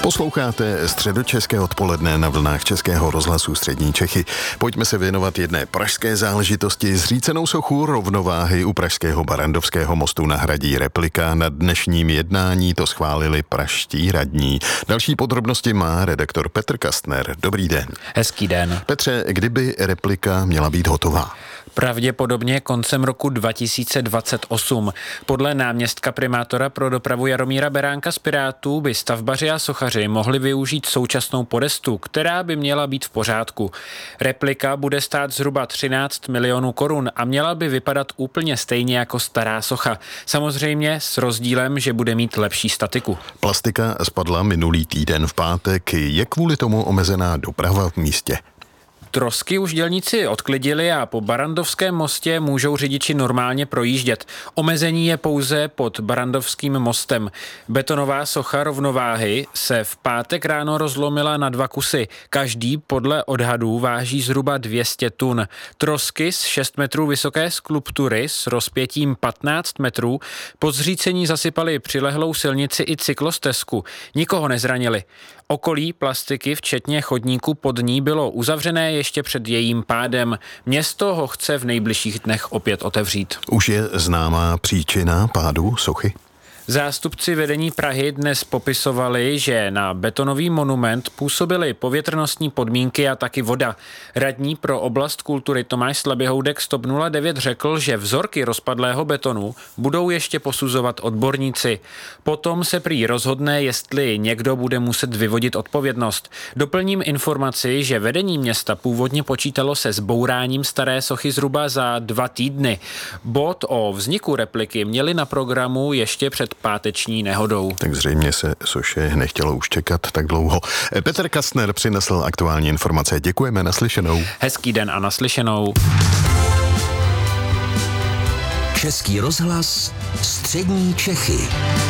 Posloucháte Středočeské odpoledne na vlnách Českého rozhlasu Střední Čechy. Pojďme se věnovat jedné pražské záležitosti. Zřícenou sochu rovnováhy u pražského Barrandovského mostu nahradí replika. Na dnešním jednání to schválili pražští radní. Další podrobnosti má redaktor Petr Kastner. Dobrý den. Hezký den. Petře, kdyby replika měla být hotová? Pravděpodobně koncem roku 2028. Podle náměstka primátora pro dopravu Jaromíra Beránka z Pirátů by stavbaři a sochaři mohli využít současnou podestu, která by měla být v pořádku. Replika bude stát zhruba 13 milionů korun a měla by vypadat úplně stejně jako stará socha. Samozřejmě s rozdílem, že bude mít lepší statiku. Plastika spadla minulý týden v pátek. Je kvůli tomu omezená doprava v místě? Trosky už dělníci odklidili a po Barrandovském mostě můžou řidiči normálně projíždět. Omezení je pouze pod Barrandovským mostem. Betonová socha rovnováhy se v pátek ráno rozlomila na 2 kusy. Každý podle odhadů váží zhruba 200 tun. Trosky z 6 metrů vysoké skulptury s rozpětím 15 metrů po zřícení zasypaly přilehlou silnici i cyklostezku. Nikoho nezranili. Okolí plastiky, včetně chodníku pod ní, bylo uzavřené ještě před jejím pádem. Město ho chce v nejbližších dnech opět otevřít. Už je známá příčina pádu sochy? Zástupci vedení Prahy dnes popisovali, že na betonový monument působily povětrnostní podmínky a taky voda. Radní pro oblast kultury Tomáš Slaběhoudek z TOP 09 řekl, že vzorky rozpadlého betonu budou ještě posuzovat odborníci. Potom se prý rozhodne, jestli někdo bude muset vyvodit odpovědnost. Doplním informaci, že vedení města původně počítalo se zbouráním staré sochy zhruba za 2 týdny. Bod o vzniku repliky měli na programu ještě před páteční nehodou. Tak zřejmě se soše nechtělo už čekat tak dlouho. Petr Kastner přinesl aktuální informace. Děkujeme, naslyšenou. Hezký den a naslyšenou. Český rozhlas Střední Čechy.